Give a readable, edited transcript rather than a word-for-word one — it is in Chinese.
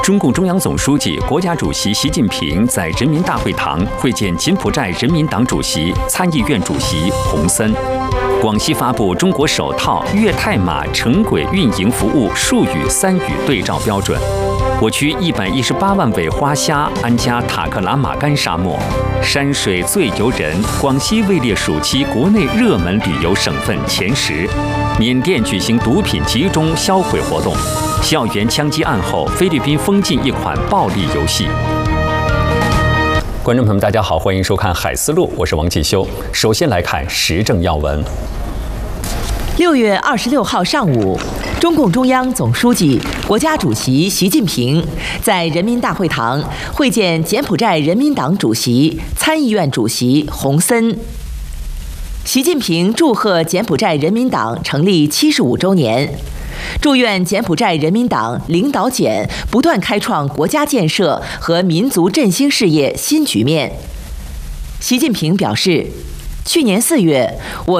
中共中央总书记、国家主席习近平在人民大会堂会见柬埔寨人民党主席、参议院主席洪森。广西发布中国首套粤泰马城轨运营服务数语3语对照标准。我区118万尾花虾安家塔克拉玛干沙漠，山水最游人。广西位列暑期国内热门旅游省份前10。缅甸举行毒品集中销毁活动。校园枪击案后，菲律宾封禁一款暴力游戏。观众朋友们，大家好，欢迎收看《海思路》，我是王继修。首先来看时政要闻。 6月26号上午，中共中央总书记、国家主席习近平在人民大会堂会见柬埔寨人民党主席、参议院主席洪森。习近平祝贺柬埔寨人民党成立75周年，祝愿柬埔寨人民党领导柬不断开创国家建设和民族振兴事业新局面。习近平表示，去年4月，我